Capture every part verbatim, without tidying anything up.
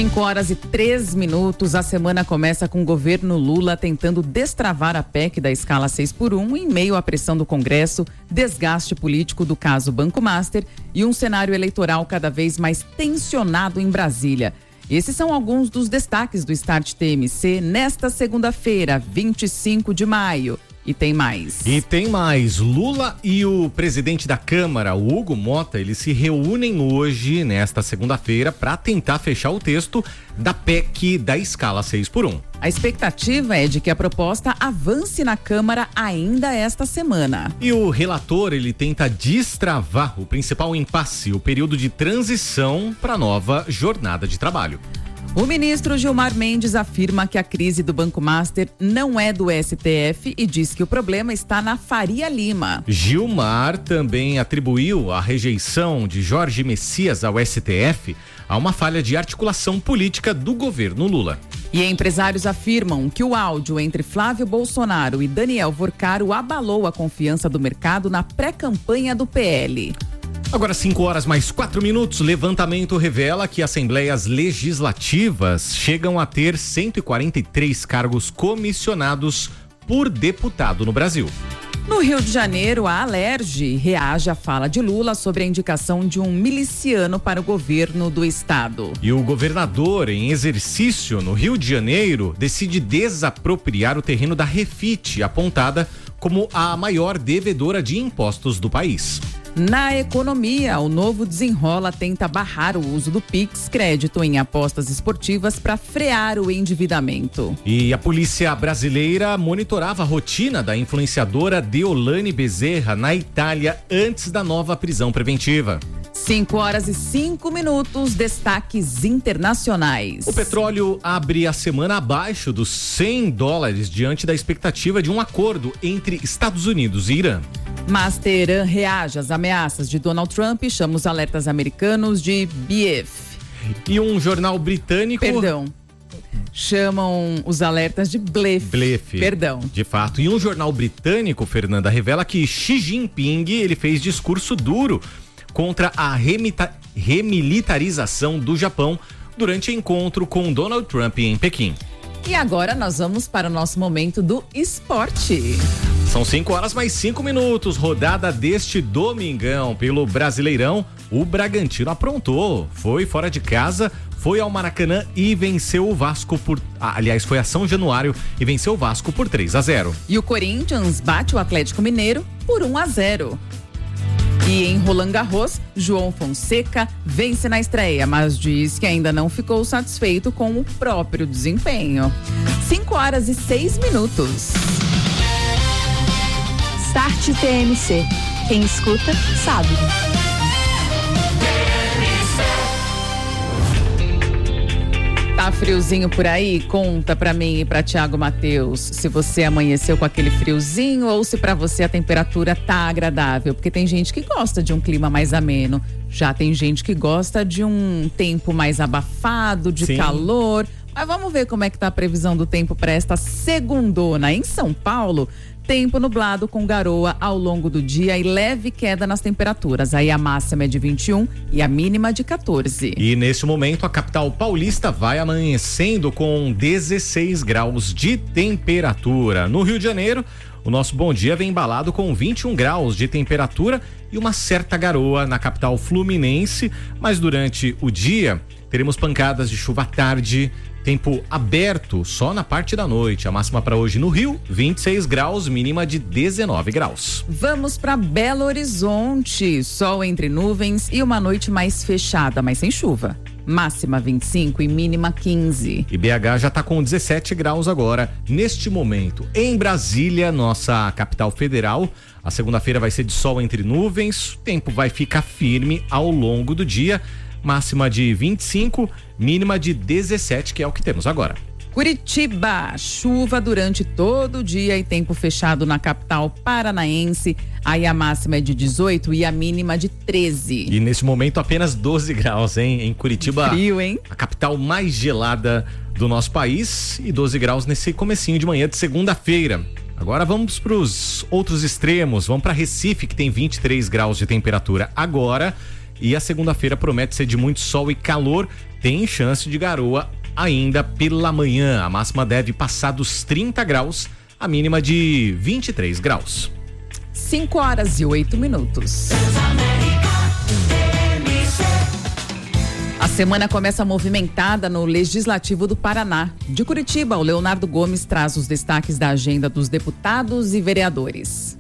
cinco horas e três minutos, a semana começa com o governo Lula tentando destravar a P E C da escala seis por um em meio à pressão do Congresso, desgaste político do caso Banco Master e um cenário eleitoral cada vez mais tensionado em Brasília. Esses são alguns dos destaques do Start T M C nesta segunda-feira, vinte e cinco de maio. E tem mais. E tem mais. Lula e o presidente da Câmara, o Hugo Mota, eles se reúnem hoje, nesta segunda-feira, para tentar fechar o texto da P E C da escala seis por um. A expectativa é de que a proposta avance na Câmara ainda esta semana. E o relator, ele tenta destravar o principal impasse, o período de transição para a nova jornada de trabalho. O ministro Gilmar Mendes afirma que a crise do Banco Master não é do S T F e diz que o problema está na Faria Lima. Gilmar também atribuiu a rejeição de Jorge Messias ao S T F a uma falha de articulação política do governo Lula. E empresários afirmam que o áudio entre Flávio Bolsonaro e Daniel Vorcaro abalou a confiança do mercado na pré-campanha do P L. Agora cinco horas mais quatro minutos, levantamento revela que assembleias legislativas chegam a ter cento e quarenta e três cargos comissionados por deputado no Brasil. No Rio de Janeiro, a Alerj reage à fala de Lula sobre a indicação de um miliciano para o governo do estado. E o governador, em exercício no Rio de Janeiro, decide desapropriar o terreno da Refit, apontada como a maior devedora de impostos do país. Na economia, o Novo Desenrola tenta barrar o uso do Pix, crédito em apostas esportivas, para frear o endividamento. E a polícia brasileira monitorava a rotina da influenciadora Deolane Bezerra na Itália antes da nova prisão preventiva. cinco horas e cinco minutos, destaques internacionais. O petróleo abre a semana abaixo dos cem dólares diante da expectativa de um acordo entre Estados Unidos e Irã. Mas Teherã reage às ameaças de Donald Trump e chama os alertas americanos de B F. E um jornal britânico... Perdão. Chamam os alertas de blefe. Blefe. Perdão. De fato. E um jornal britânico, Fernanda, revela que Xi Jinping, ele fez discurso duro contra a remita- remilitarização do Japão durante encontro com Donald Trump em Pequim. E agora nós vamos para o nosso momento do esporte. São cinco horas mais cinco minutos, rodada deste domingão pelo Brasileirão. O Bragantino aprontou, foi fora de casa, foi ao Maracanã e venceu o Vasco por... Ah, aliás, foi a São Januário e venceu o Vasco por três a zero. E o Corinthians bate o Atlético Mineiro por um a zero. E em Roland Garros, João Fonseca vence na estreia, mas diz que ainda não ficou satisfeito com o próprio desempenho. cinco horas e seis minutos. Start T M C. Quem escuta, sabe. Tá friozinho por aí? Conta pra mim e pra Thiago Matheus se você amanheceu com aquele friozinho ou se pra você a temperatura tá agradável, porque tem gente que gosta de um clima mais ameno, já tem gente que gosta de um tempo mais abafado, de Sim. calor. Mas vamos ver como é que tá a previsão do tempo para esta segundona. Em São Paulo, tempo nublado com garoa ao longo do dia e leve queda nas temperaturas. Aí a máxima é de vinte e um e a mínima de quatorze. E nesse momento a capital paulista vai amanhecendo com dezesseis graus de temperatura. No Rio de Janeiro, o nosso bom dia vem embalado com vinte e um graus de temperatura e uma certa garoa na capital fluminense, mas durante o dia teremos pancadas de chuva à tarde. Tempo aberto só na parte da noite. A máxima para hoje no Rio, vinte e seis graus, mínima de dezenove graus. Vamos para Belo Horizonte. Sol entre nuvens e uma noite mais fechada, mas sem chuva. Máxima vinte e cinco e mínima quinze. E B H já está com dezessete graus agora, neste momento. Em Brasília, nossa capital federal, a segunda-feira vai ser de sol entre nuvens. O tempo vai ficar firme ao longo do dia. Máxima de vinte e cinco, mínima de dezessete, que é o que temos agora. Curitiba, chuva durante todo o dia e tempo fechado na capital paranaense. Aí a máxima é de dezoito e a mínima de treze. E nesse momento apenas doze graus, hein? Em Curitiba. Frio, hein? A capital mais gelada do nosso país e doze graus nesse comecinho de manhã de segunda-feira. Agora vamos para os outros extremos. Vamos para Recife, que tem vinte e três graus de temperatura agora. E a segunda-feira promete ser de muito sol e calor, tem chance de garoa ainda pela manhã. A máxima deve passar dos trinta graus, a mínima de vinte e três graus. cinco horas e oito minutos. A semana começa movimentada no Legislativo do Paraná. De Curitiba, o Leonardo Gomes traz os destaques da agenda dos deputados e vereadores.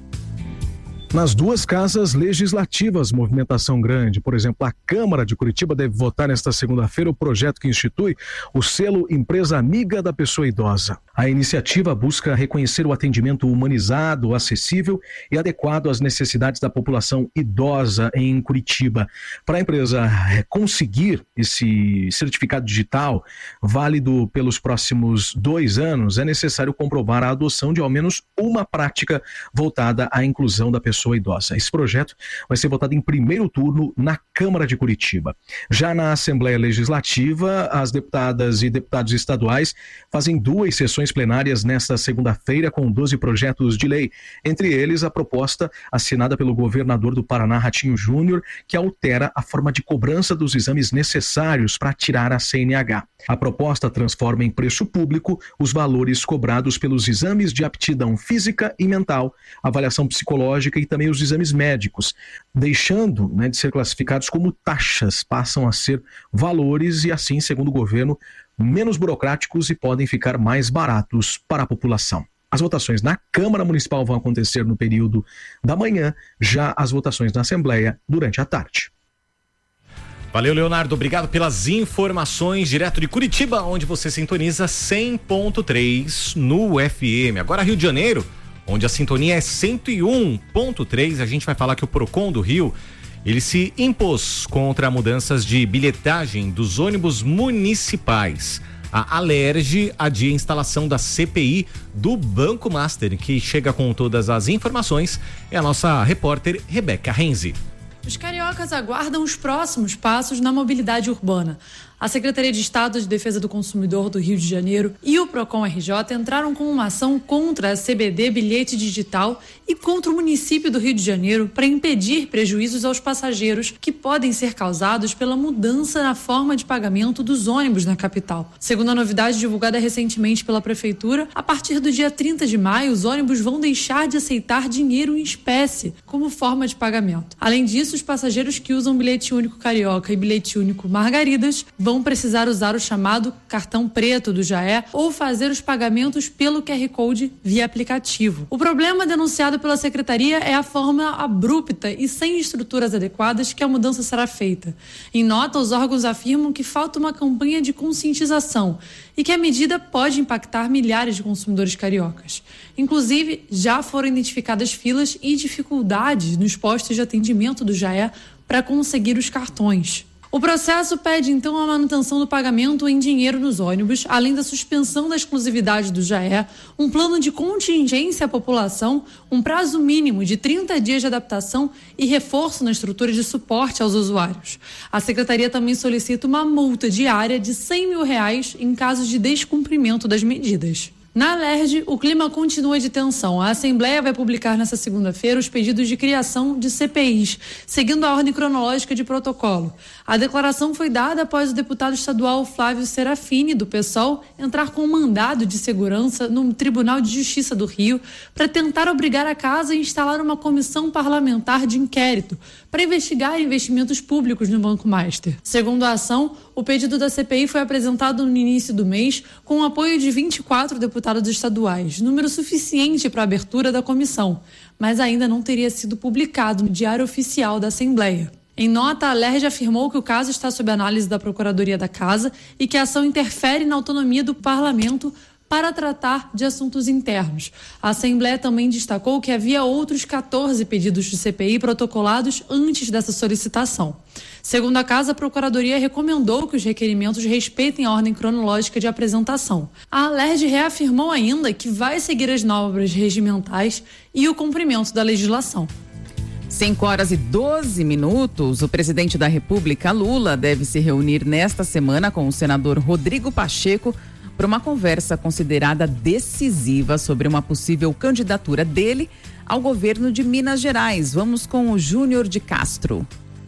Nas duas casas legislativas, movimentação grande. Por exemplo, a Câmara de Curitiba deve votar nesta segunda-feira o projeto que institui o selo Empresa Amiga da Pessoa Idosa. A iniciativa busca reconhecer o atendimento humanizado, acessível e adequado às necessidades da população idosa em Curitiba. Para a empresa conseguir esse certificado digital, válido pelos próximos dois anos, é necessário comprovar a adoção de ao menos uma prática voltada à inclusão da pessoa idosa. Esse projeto vai ser votado em primeiro turno na Câmara de Curitiba. Já na Assembleia Legislativa, as deputadas e deputados estaduais fazem duas sessões plenárias nesta segunda-feira com doze projetos de lei. Entre eles, a proposta assinada pelo governador do Paraná, Ratinho Júnior, que altera a forma de cobrança dos exames necessários para tirar a C N H. A proposta transforma em preço público os valores cobrados pelos exames de aptidão física e mental, avaliação psicológica e também os exames médicos, deixando né, de ser classificados como taxas, passam a ser valores e assim, segundo o governo, menos burocráticos e podem ficar mais baratos para a população. As votações na Câmara Municipal vão acontecer no período da manhã, já as votações na Assembleia durante a tarde. Valeu, Leonardo. Obrigado pelas informações direto de Curitiba, onde você sintoniza cem ponto três no F M. Agora Rio de Janeiro, onde a sintonia é cento e um ponto três. A gente vai falar que o Procon do Rio, ele se impôs contra mudanças de bilhetagem dos ônibus municipais. A Alerj adia a instalação da C P I do Banco Master, que chega com todas as informações. É a nossa repórter Rebeca Renzi. Os cariocas aguardam os próximos passos na mobilidade urbana. A Secretaria de Estado de Defesa do Consumidor do Rio de Janeiro e o Procon R J entraram com uma ação contra a C B D Bilhete Digital e contra o município do Rio de Janeiro para impedir prejuízos aos passageiros que podem ser causados pela mudança na forma de pagamento dos ônibus na capital. Segundo a novidade divulgada recentemente pela Prefeitura, a partir do dia trinta de maio, os ônibus vão deixar de aceitar dinheiro em espécie como forma de pagamento. Além disso, os passageiros que usam bilhete único carioca e bilhete único margaridas vão vão precisar usar o chamado cartão preto do Jaé ou fazer os pagamentos pelo Q R Code via aplicativo. O problema denunciado pela Secretaria é a forma abrupta e sem estruturas adequadas que a mudança será feita. Em nota, os órgãos afirmam que falta uma campanha de conscientização e que a medida pode impactar milhares de consumidores cariocas. Inclusive, já foram identificadas filas e dificuldades nos postos de atendimento do Jaé para conseguir os cartões. O processo pede, então, a manutenção do pagamento em dinheiro nos ônibus, além da suspensão da exclusividade do Jaé, um plano de contingência à população, um prazo mínimo de trinta dias de adaptação e reforço na estrutura de suporte aos usuários. A Secretaria também solicita uma multa diária de cem mil reais em caso de descumprimento das medidas. Na Alerj, o clima continua de tensão. A Assembleia vai publicar nesta segunda-feira os pedidos de criação de C P Is, seguindo a ordem cronológica de protocolo. A declaração foi dada após o deputado estadual Flávio Serafini, do PSOL, entrar com um mandado de segurança no Tribunal de Justiça do Rio para tentar obrigar a casa a instalar uma comissão parlamentar de inquérito para investigar investimentos públicos no Banco Master. Segundo a ação, o pedido da C P I foi apresentado no início do mês com o apoio de vinte e quatro deputados estaduais, número suficiente para a abertura da comissão, mas ainda não teria sido publicado no Diário Oficial da Assembleia. Em nota, a Alerj afirmou que o caso está sob análise da Procuradoria da Casa e que a ação interfere na autonomia do Parlamento para tratar de assuntos internos. A Assembleia também destacou que havia outros quatorze pedidos de C P I protocolados antes dessa solicitação. Segundo a Casa, a Procuradoria recomendou que os requerimentos respeitem a ordem cronológica de apresentação. A Alerj reafirmou ainda que vai seguir as normas regimentais e o cumprimento da legislação. cinco horas e doze minutos, o presidente da República, Lula, deve se reunir nesta semana com o senador Rodrigo Pacheco para uma conversa considerada decisiva sobre uma possível candidatura dele ao governo de Minas Gerais. Vamos com o Júnior de Castro.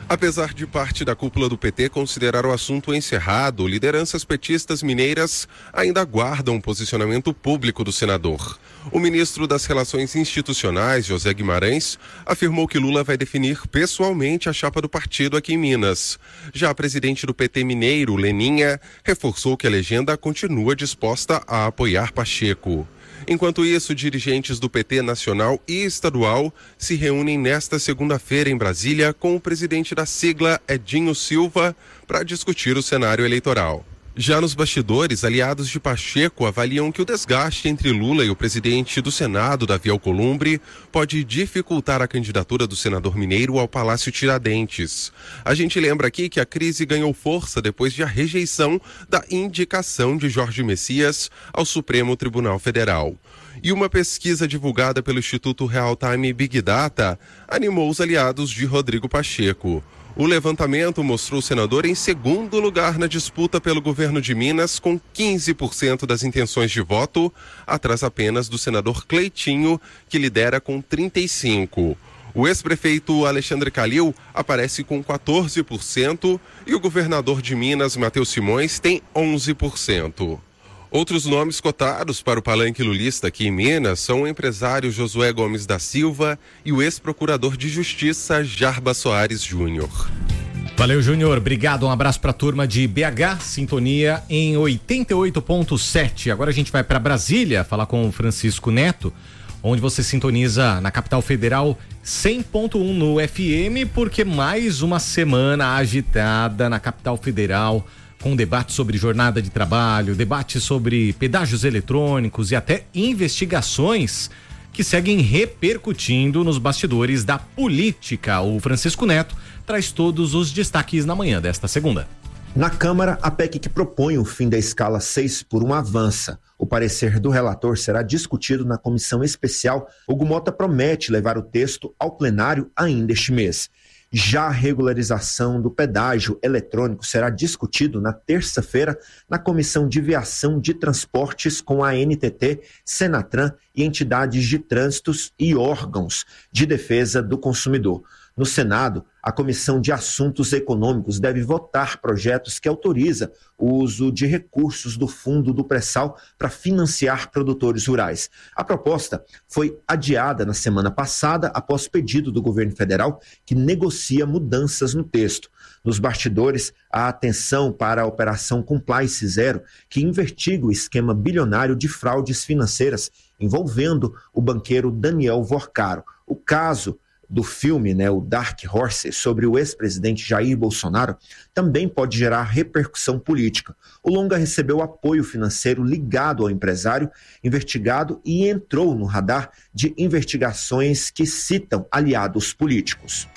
Apesar de parte da cúpula do P T considerar o assunto encerrado, lideranças petistas mineiras ainda aguardam um posicionamento público do senador. O ministro das Relações Institucionais, José Guimarães, afirmou que Lula vai definir pessoalmente a chapa do partido aqui em Minas. Já a presidente do P T mineiro, Leninha, reforçou que a legenda continua disposta a apoiar Pacheco. Enquanto isso, dirigentes do P T nacional e estadual se reúnem nesta segunda-feira em Brasília com o presidente da sigla, Edinho Silva, para discutir o cenário eleitoral. Já nos bastidores, aliados de Pacheco avaliam que o desgaste entre Lula e o presidente do Senado, Davi Alcolumbre, pode dificultar a candidatura do senador mineiro ao Palácio Tiradentes. A gente lembra aqui que a crise ganhou força depois de a rejeição da indicação de Jorge Messias ao Supremo Tribunal Federal. E uma pesquisa divulgada pelo Instituto Real Time Big Data animou os aliados de Rodrigo Pacheco. O levantamento mostrou o senador em segundo lugar na disputa pelo governo de Minas, com quinze por cento das intenções de voto, atrás apenas do senador Cleitinho, que lidera com trinta e cinco por cento. O ex-prefeito Alexandre Calil aparece com quatorze por cento e o governador de Minas, Matheus Simões, tem onze por cento. Outros nomes cotados para o palanque lulista aqui em Minas são o empresário Josué Gomes da Silva e o ex-procurador de Justiça Jarba Soares Júnior. Valeu, Júnior. Obrigado. Um abraço para a turma de B H, sintonia em oitenta e oito ponto sete. Agora a gente vai para Brasília falar com o Francisco Neto, onde você sintoniza na capital federal cem ponto um no F M, porque mais uma semana agitada na capital federal, com debate sobre jornada de trabalho, debate sobre pedágios eletrônicos e até investigações que seguem repercutindo nos bastidores da política. O Francisco Neto traz todos os destaques na manhã desta segunda. Na Câmara, a P E C que propõe o fim da escala seis por um avança. O parecer do relator será discutido na comissão especial. Hugo Mota promete levar o texto ao plenário ainda este mês. Já a regularização do pedágio eletrônico será discutido na terça-feira na Comissão de Viação de Transportes com a N T T, Senatran e entidades de trânsitos e órgãos de defesa do consumidor. No Senado, a Comissão de Assuntos Econômicos deve votar projetos que autorizam o uso de recursos do Fundo do Pré-Sal para financiar produtores rurais. A proposta foi adiada na semana passada após pedido do governo federal, que negocia mudanças no texto. Nos bastidores, a atenção para a Operação Compliance Zero, que investiga o esquema bilionário de fraudes financeiras envolvendo o banqueiro Daniel Vorcaro. O caso do filme, né, o Dark Horse, sobre o ex-presidente Jair Bolsonaro, também pode gerar repercussão política. O longa recebeu apoio financeiro ligado ao empresário investigado e entrou no radar de investigações que citam aliados políticos.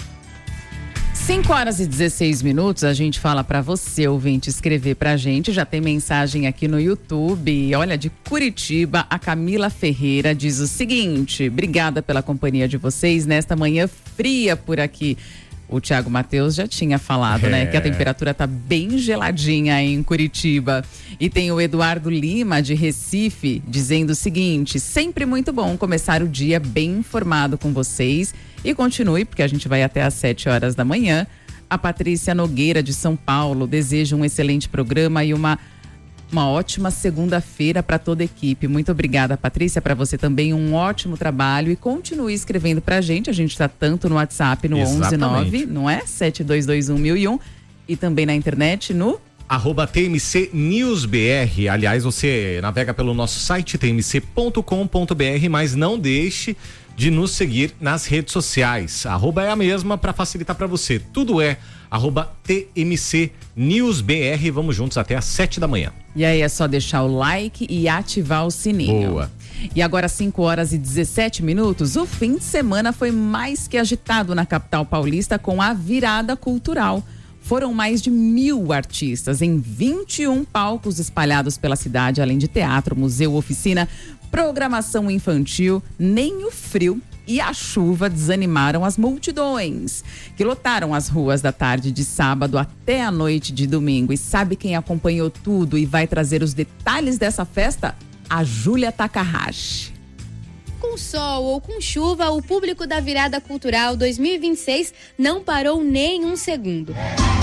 cinco horas e dezesseis minutos, a gente fala para você, ouvinte, escrever pra gente. Já tem mensagem aqui no YouTube. Olha, de Curitiba, a Camila Ferreira diz o seguinte: obrigada pela companhia de vocês nesta manhã fria por aqui. O Thiago Matheus já tinha falado, é. né, que a temperatura tá bem geladinha em Curitiba. E tem o Eduardo Lima, de Recife, dizendo o seguinte: sempre muito bom começar o dia bem informado com vocês. E continue, porque a gente vai até às sete horas da manhã. A Patrícia Nogueira, de São Paulo, deseja um excelente programa e uma, uma ótima segunda-feira para toda a equipe. Muito obrigada, Patrícia. Para você também um ótimo trabalho e continue escrevendo para a gente. A gente está tanto no WhatsApp no onze nove, não é? sete dois dois um mil e um e também na internet no arroba T M C News B R. Aliás, você navega pelo nosso site t m c ponto com ponto b r, mas não deixe de nos seguir nas redes sociais. A arroba é a mesma para facilitar para você. Tudo é arroba T M C News B R. Vamos juntos até às sete da manhã. E aí é só deixar o like e ativar o sininho. Boa. E agora, cinco horas e dezessete minutos, o fim de semana foi mais que agitado na capital paulista com a virada cultural. Foram mais de mil artistas em vinte e um palcos espalhados pela cidade, além de teatro, museu, oficina, programação infantil. Nem o frio e a chuva desanimaram as multidões, que lotaram as ruas da tarde de sábado até a noite de domingo. E sabe quem acompanhou tudo e vai trazer os detalhes dessa festa? A Júlia Takahashi. Com Com sol ou com chuva, o público da Virada Cultural dois mil e vinte e seis não parou nem um segundo.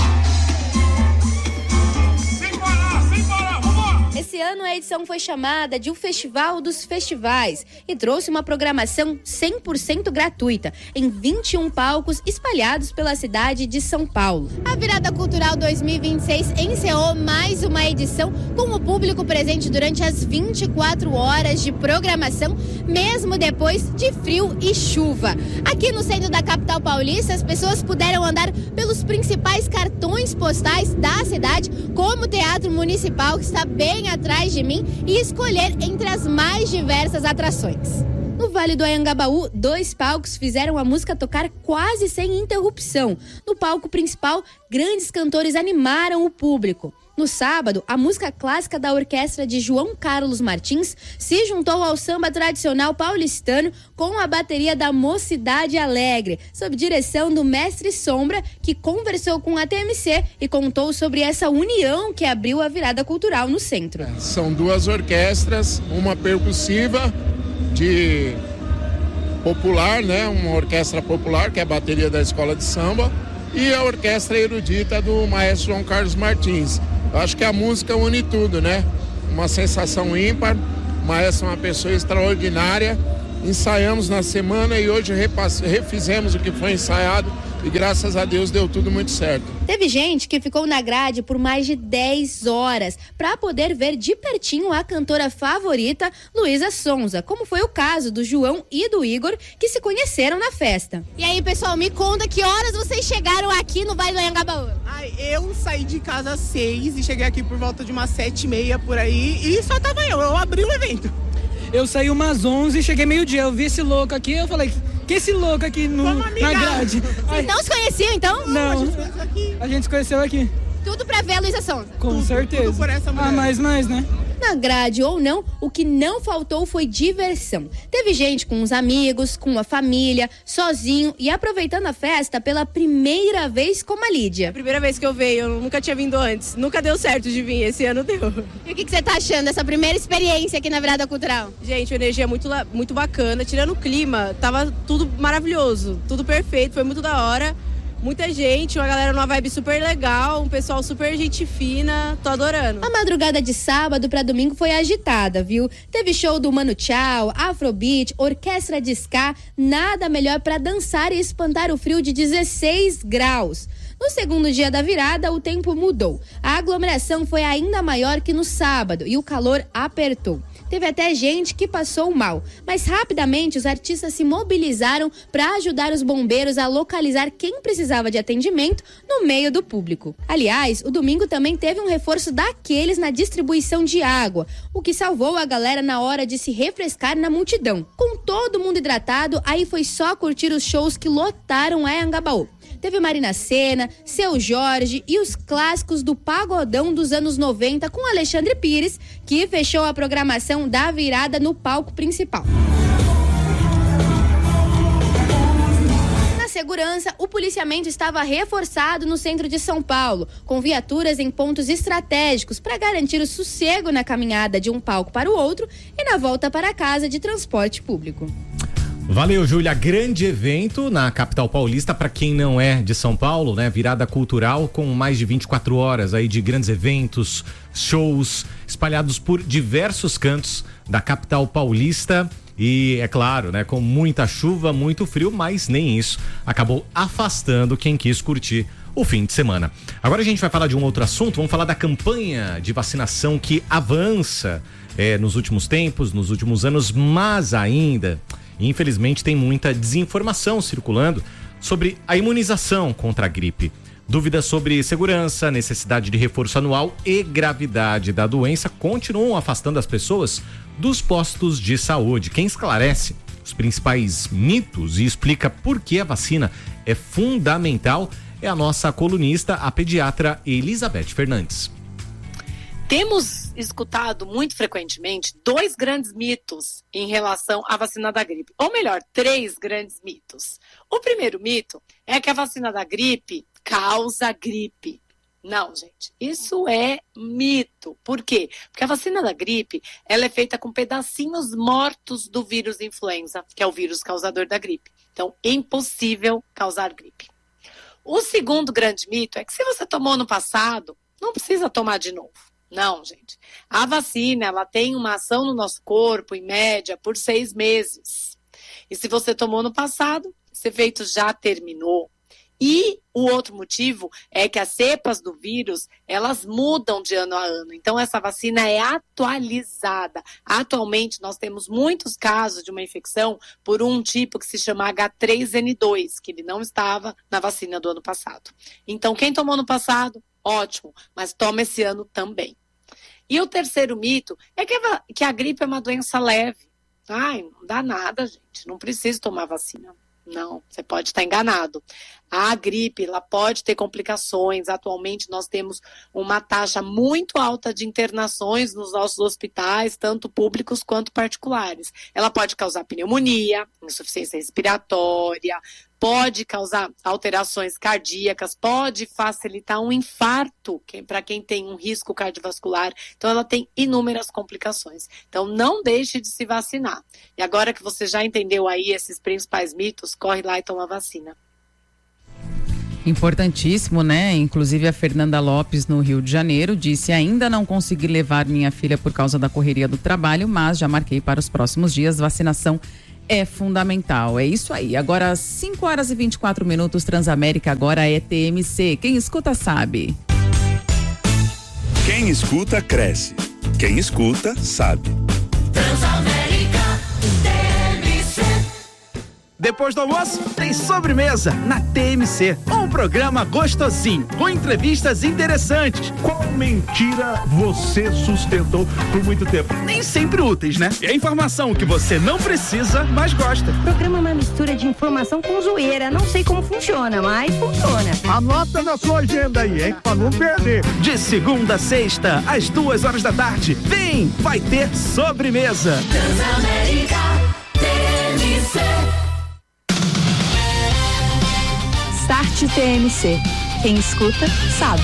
Esse ano a edição foi chamada de o Festival dos Festivais e trouxe uma programação cem por cento gratuita em vinte e um palcos espalhados pela cidade de São Paulo. A Virada Cultural dois mil e vinte e seis encerrou mais uma edição com o público presente durante as vinte e quatro horas de programação, mesmo depois de frio e chuva. Aqui no centro da capital paulista, as pessoas puderam andar pelos principais cartões postais da cidade, como o Teatro Municipal, que está bem atrás de mim, e escolher entre as mais diversas atrações. No Vale do Anhangabaú, dois palcos fizeram a música tocar quase sem interrupção. No palco principal, grandes cantores animaram o público. No sábado, a música clássica da orquestra de João Carlos Martins se juntou ao samba tradicional paulistano com a bateria da Mocidade Alegre, sob direção do Mestre Sombra, que conversou com a T M C e contou sobre essa união que abriu a virada cultural no centro. São duas orquestras, uma percussiva de popular, né, uma orquestra popular, que é a bateria da escola de samba, e a orquestra erudita do maestro João Carlos Martins. Eu acho que a música une tudo, né? Uma sensação ímpar, o maestro é uma pessoa extraordinária. Ensaiamos na semana e hoje repass... refizemos o que foi ensaiado e graças a Deus deu tudo muito certo. Teve gente que ficou na grade por mais de dez horas para poder ver de pertinho a cantora favorita, Luísa Sonza, como foi o caso do João e do Igor, que se conheceram na festa. E aí, pessoal, me conta que horas vocês chegaram aqui no Vale do Anhangabaú? Ai, eu saí de casa às seis e cheguei aqui por volta de umas sete e meia por aí e só tava eu, eu abri o evento. Eu saí umas onze e cheguei meio-dia. Eu vi esse louco aqui, eu falei, que esse louco aqui no, na grade? Vocês não se conheciam, então? Não, a gente se conheceu aqui. Tudo pra ver a Luísa Sonza? Com tudo, certeza. Tudo por essa mulher. Ah, mais, mais, né? Na grade ou não, o que não faltou foi diversão. Teve gente com os amigos, com a família, sozinho e aproveitando a festa pela primeira vez como a Lídia. Primeira vez que eu venho, eu nunca tinha vindo antes. Nunca deu certo de vir, esse ano deu. E o que, que você tá achando dessa primeira experiência aqui na Virada Cultural? Gente, a energia é muito, muito bacana. Tirando o clima, tava tudo maravilhoso, tudo perfeito, foi muito da hora. Muita gente, uma galera numa vibe super legal, um pessoal super gente fina, tô adorando. A madrugada de sábado pra domingo foi agitada, viu? Teve show do Mano Chao, Afrobeat, orquestra de ska, nada melhor pra dançar e espantar o frio de dezesseis graus. No segundo dia da virada, o tempo mudou. A aglomeração foi ainda maior que no sábado e o calor apertou. Teve até gente que passou mal, mas rapidamente os artistas se mobilizaram para ajudar os bombeiros a localizar quem precisava de atendimento no meio do público. Aliás, o domingo também teve um reforço daqueles na distribuição de água, o que salvou a galera na hora de se refrescar na multidão. Com todo mundo hidratado, aí foi só curtir os shows que lotaram a Anhangabaú. Teve Marina Sena, Seu Jorge e os clássicos do pagodão dos anos noventa com Alexandre Pires, que fechou a programação da virada no palco principal. Na segurança, o policiamento estava reforçado no centro de São Paulo, com viaturas em pontos estratégicos para garantir o sossego na caminhada de um palco para o outro e na volta para casa de transporte público. Valeu, Júlia. Grande evento na capital paulista, para quem não é de São Paulo, né? Virada cultural com mais de vinte e quatro horas aí de grandes eventos, shows espalhados por diversos cantos da capital paulista. E é claro, né? Com muita chuva, muito frio, mas nem isso acabou afastando quem quis curtir o fim de semana. Agora a gente vai falar de um outro assunto, vamos falar da campanha de vacinação que avança é, nos últimos tempos, nos últimos anos, mas ainda... infelizmente tem muita desinformação circulando sobre a imunização contra a gripe. Dúvidas sobre segurança, necessidade de reforço anual e gravidade da doença continuam afastando as pessoas dos postos de saúde. Quem esclarece os principais mitos e explica por que a vacina é fundamental é a nossa colunista, a pediatra Elizabeth Fernandes. Temos escutado muito frequentemente dois grandes mitos em relação à vacina da gripe. Ou melhor, três grandes mitos. O primeiro mito é que a vacina da gripe causa gripe. Não, gente, isso é mito. Por quê? Porque a vacina da gripe, ela é feita com pedacinhos mortos do vírus influenza, que é o vírus causador da gripe. Então, é impossível causar gripe. O segundo grande mito é que se você tomou no passado, não precisa tomar de novo. Não, gente. A vacina, ela tem uma ação no nosso corpo, em média, por seis meses. E se você tomou no passado, esse efeito já terminou. E o outro motivo é que as cepas do vírus, elas mudam de ano a ano. Então, essa vacina é atualizada. Atualmente, nós temos muitos casos de uma infecção por um tipo que se chama H três N dois, que ele não estava na vacina do ano passado. Então, quem tomou no passado, ótimo, mas toma esse ano também. E o terceiro mito é que a, que a gripe é uma doença leve. Ai, não dá nada, gente, não precisa tomar vacina. Não, você pode estar enganado. A gripe, ela pode ter complicações. Atualmente, nós temos uma taxa muito alta de internações nos nossos hospitais, tanto públicos quanto particulares. Ela pode causar pneumonia, insuficiência respiratória, pode causar alterações cardíacas, pode facilitar um infarto para quem tem um risco cardiovascular. Então, ela tem inúmeras complicações. Então, não deixe de se vacinar. E agora que você já entendeu aí esses principais mitos, corre lá e toma a vacina. Importantíssimo, né? Inclusive a Fernanda Lopes, no Rio de Janeiro, disse: ainda não consegui levar minha filha por causa da correria do trabalho, mas já marquei para os próximos dias. Vacinação é fundamental. É isso aí. Agora, cinco horas e vinte e quatro minutos, Transamérica agora é T M C. Quem escuta sabe. Quem escuta, cresce. Quem escuta, sabe. Transamérica, T M C. Depois do almoço, tem sobremesa na T M C. Um programa gostosinho, com entrevistas interessantes. Qual mentira você sustentou por muito tempo? Nem sempre úteis, né? E a informação que você não precisa, mas gosta. O programa é uma mistura de informação com zoeira. Não sei como funciona, mas funciona. Anota na sua agenda aí, hein? Pra não perder. De segunda a sexta, às duas horas da tarde. Vem, vai ter sobremesa. Transamérica, T M C. Start T M C. Quem escuta, sabe.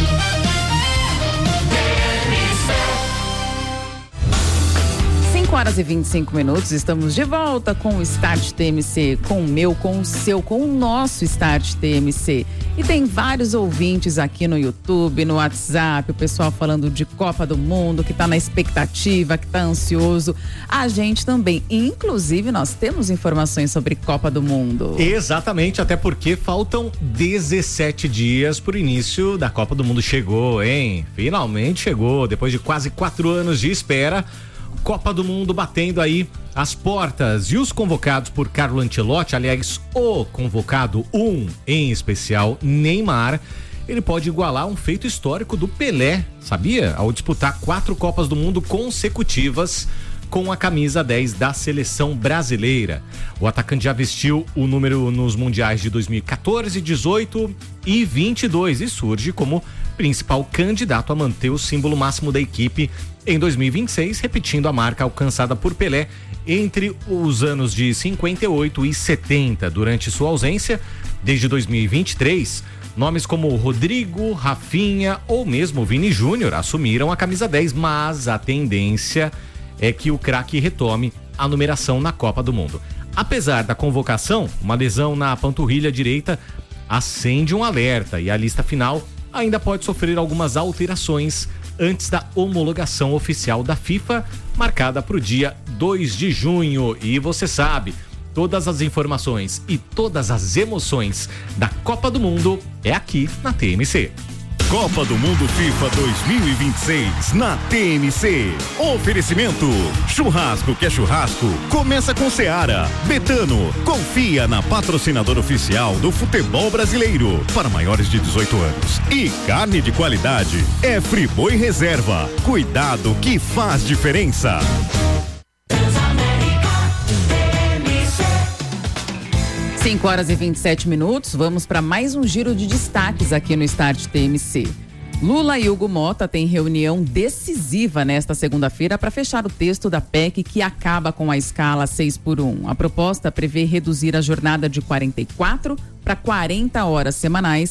cinco horas e vinte e cinco minutos, estamos de volta com o Start T M C, com o meu, com o seu, com o nosso Start T M C. E tem vários ouvintes aqui no YouTube, no WhatsApp, o pessoal falando de Copa do Mundo, que tá na expectativa, que tá ansioso. A gente também, inclusive nós temos informações sobre Copa do Mundo. Exatamente, até porque faltam dezessete dias pro início da Copa do Mundo. Chegou, hein? Finalmente chegou, depois de quase quatro anos de espera. Copa do Mundo batendo aí as portas, e os convocados por Carlo Ancelotti, aliás, o convocado um em especial, Neymar, ele pode igualar um feito histórico do Pelé, sabia? Ao disputar quatro Copas do Mundo consecutivas com a camisa dez da seleção brasileira. O atacante já vestiu o número nos mundiais de dois mil e quatorze, dezoito e vinte e dois e surge como principal candidato a manter o símbolo máximo da equipe em dois mil e vinte e seis, repetindo a marca alcançada por Pelé entre os anos de cinquenta e oito e setenta. Durante sua ausência, desde dois mil e vinte e três, nomes como Rodrigo, Rafinha ou mesmo Vini Júnior assumiram a camisa dez, mas a tendência é que o craque retome a numeração na Copa do Mundo. Apesar da convocação, uma lesão na panturrilha direita acende um alerta, e a lista final ainda pode sofrer algumas alterações antes da homologação oficial da FIFA, marcada para o dia dois de junho. E você sabe, todas as informações e todas as emoções da Copa do Mundo é aqui na T M C. Copa do Mundo FIFA dois mil e vinte e seis na T M C. Oferecimento: churrasco que é churrasco, começa com Seara. Betano, confia na patrocinadora oficial do futebol brasileiro para maiores de dezoito anos. E carne de qualidade é Friboi Reserva. Cuidado que faz diferença. cinco horas e vinte e sete minutos, vamos para mais um giro de destaques aqui no Start T M C. Lula e Hugo Mota têm reunião decisiva nesta segunda-feira para fechar o texto da P E C que acaba com a escala seis por um. A proposta prevê reduzir a jornada de quarenta e quatro para quarenta horas semanais,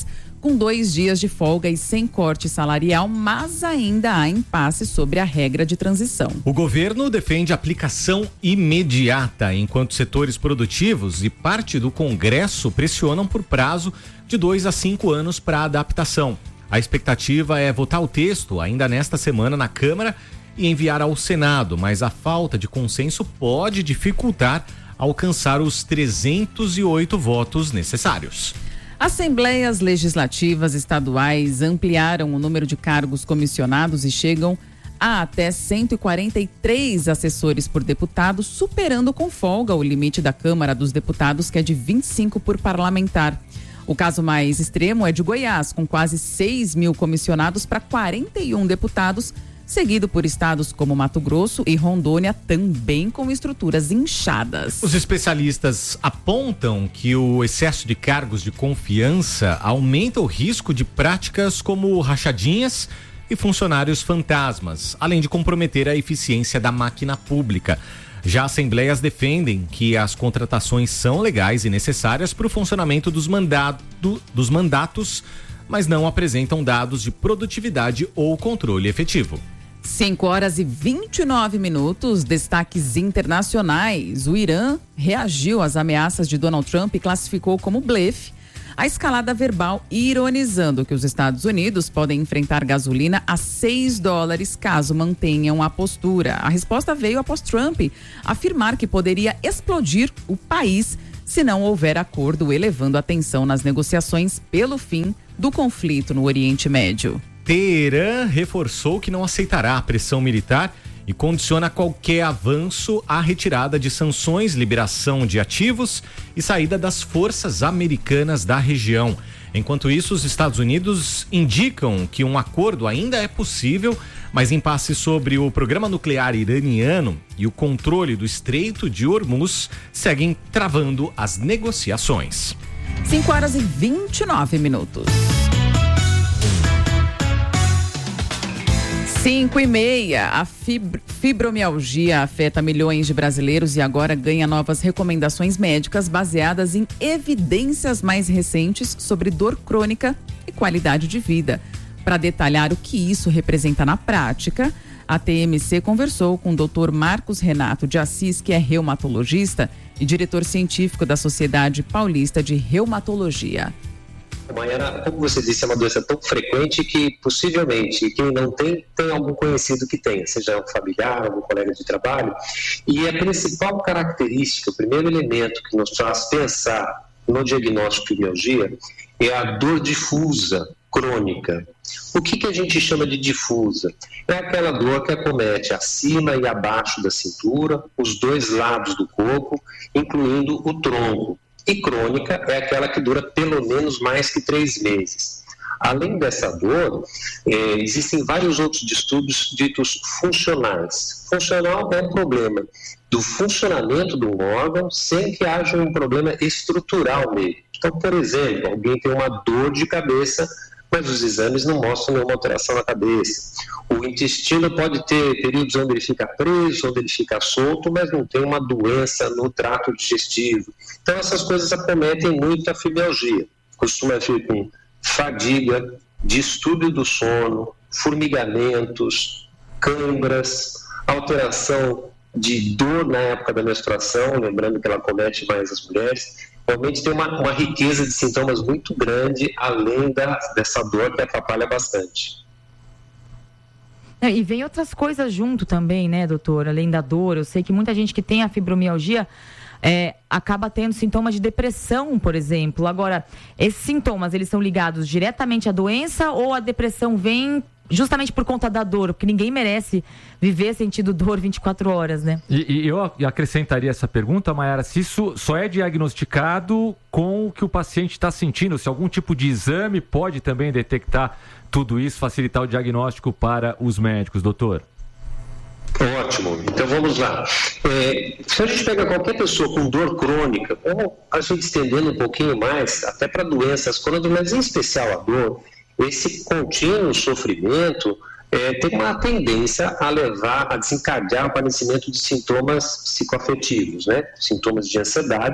com dois dias de folga e sem corte salarial, mas ainda há impasse sobre a regra de transição. O governo defende aplicação imediata, enquanto setores produtivos e parte do Congresso pressionam por prazo de dois a cinco anos para a adaptação. A expectativa é votar o texto ainda nesta semana na Câmara e enviar ao Senado, mas a falta de consenso pode dificultar alcançar os trezentos e oito votos necessários. Assembleias legislativas estaduais ampliaram o número de cargos comissionados e chegam a até cento e quarenta e três assessores por deputado, superando com folga o limite da Câmara dos Deputados, que é de vinte e cinco por parlamentar. O caso mais extremo é de Goiás, com quase seis mil comissionados para quarenta e um deputados, seguido por estados como Mato Grosso e Rondônia, também com estruturas inchadas. Os especialistas apontam que o excesso de cargos de confiança aumenta o risco de práticas como rachadinhas e funcionários fantasmas, além de comprometer a eficiência da máquina pública. Já assembleias defendem que as contratações são legais e necessárias para o funcionamento dos, mandado, dos mandatos, mas não apresentam dados de produtividade ou controle efetivo. cinco horas e vinte e nove minutos, destaques internacionais. O Irã reagiu às ameaças de Donald Trump e classificou como blefe a escalada verbal, ironizando que os Estados Unidos podem enfrentar gasolina a seis dólares caso mantenham a postura. A resposta veio após Trump afirmar que poderia explodir o país se não houver acordo, elevando a tensão nas negociações pelo fim do conflito no Oriente Médio. Teherã reforçou que não aceitará a pressão militar e condiciona qualquer avanço à retirada de sanções, liberação de ativos e saída das forças americanas da região. Enquanto isso, os Estados Unidos indicam que um acordo ainda é possível, mas impasse sobre o programa nuclear iraniano e o controle do Estreito de Hormuz seguem travando as negociações. cinco horas e vinte e nove minutos. Cinco e meia, a fibr- fibromialgia afeta milhões de brasileiros e agora ganha novas recomendações médicas baseadas em evidências mais recentes sobre dor crônica e qualidade de vida. Para detalhar o que isso representa na prática, a T M C conversou com o doutor Marcos Renato de Assis, que é reumatologista e diretor científico da Sociedade Paulista de Reumatologia. Maiara, como você disse, é uma doença tão frequente que possivelmente quem não tem, tem algum conhecido que tenha, seja um familiar, algum colega de trabalho. E a principal característica, o primeiro elemento que nos faz pensar no diagnóstico de fibromialgia é a dor difusa, crônica. O que, que a gente chama de difusa? É aquela dor que acomete acima e abaixo da cintura, os dois lados do corpo, incluindo o tronco. E crônica é aquela que dura pelo menos mais que três meses. Além dessa dor, eh, existem vários outros distúrbios ditos funcionais. Funcional é um problema do funcionamento do órgão sem que haja um problema estrutural nele. Então, por exemplo, alguém tem uma dor de cabeça, mas os exames não mostram nenhuma alteração na cabeça. O intestino pode ter períodos onde ele fica preso, onde ele fica solto, mas não tem uma doença no trato digestivo. Então, essas coisas acometem muito a fibromialgia. Costuma vir com fadiga, distúrbio do sono, formigamentos, câimbras, alteração de dor na época da menstruação, lembrando que ela acomete mais as mulheres. Realmente tem uma, uma riqueza de sintomas muito grande, além da, dessa dor que atrapalha bastante. E vem outras coisas junto também, né, doutor? Além da dor, eu sei que muita gente que tem a fibromialgia é, acaba tendo sintomas de depressão, por exemplo. Agora, esses sintomas, eles são ligados diretamente à doença ou a depressão vem justamente por conta da dor? Porque ninguém merece viver sentindo dor vinte e quatro horas, né? E, e eu acrescentaria essa pergunta, Maiara, se isso só é diagnosticado com o que o paciente está sentindo, se algum tipo de exame pode também detectar tudo isso, facilitar o diagnóstico para os médicos, doutor? Ótimo, então vamos lá. É, se a gente pega qualquer pessoa com dor crônica, ou a gente estendendo um pouquinho mais, até para doenças crônicas, mas em especial a dor, esse contínuo sofrimento é, tem uma tendência a levar, a desencadear o aparecimento de sintomas psicoafetivos, né? Sintomas de ansiedade,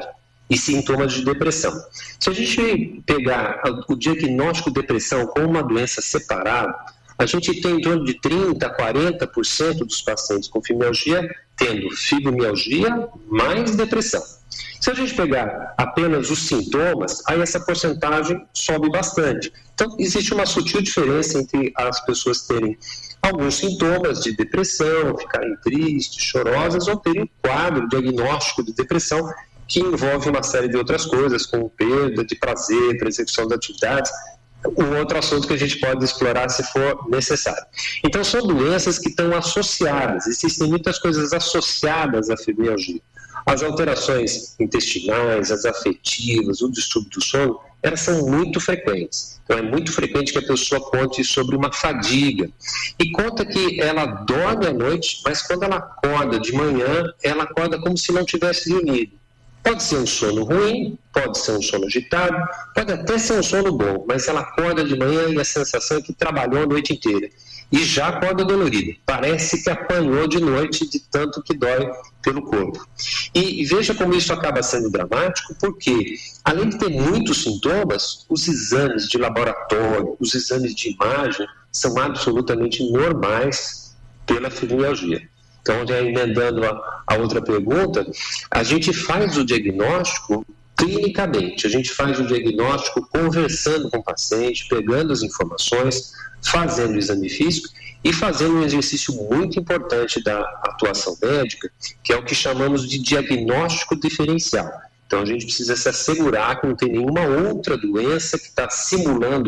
e sintomas de depressão. Se a gente pegar o diagnóstico de depressão como uma doença separada, a gente tem em torno de trinta por cento a quarenta por cento dos pacientes com fibromialgia tendo fibromialgia mais depressão. Se a gente pegar apenas os sintomas, aí essa porcentagem sobe bastante. Então, existe uma sutil diferença entre as pessoas terem alguns sintomas de depressão, ficarem tristes, chorosas, ou terem um quadro diagnóstico de depressão que envolve uma série de outras coisas, como perda de prazer para execução de atividades, um outro assunto que a gente pode explorar se for necessário. Então, são doenças que estão associadas, existem muitas coisas associadas à fibromialgia. As alterações intestinais, as afetivas, o distúrbio do sono, elas são muito frequentes. Então, é muito frequente que a pessoa conte sobre uma fadiga. E conta que ela dorme à noite, mas quando ela acorda de manhã, ela acorda como se não tivesse dormido. Pode ser um sono ruim, pode ser um sono agitado, pode até ser um sono bom, mas ela acorda de manhã e a sensação é que trabalhou a noite inteira. E já acorda dolorida. Parece que apanhou de noite de tanto que dói pelo corpo. E veja como isso acaba sendo dramático, porque além de ter muitos sintomas, os exames de laboratório, os exames de imagem são absolutamente normais pela fibromialgia. Então, já emendando a, a outra pergunta, a gente faz o diagnóstico clinicamente, a gente faz o diagnóstico conversando com o paciente, pegando as informações, fazendo o exame físico e fazendo um exercício muito importante da atuação médica, que é o que chamamos de diagnóstico diferencial. Então, a gente precisa se assegurar que não tem nenhuma outra doença que está simulando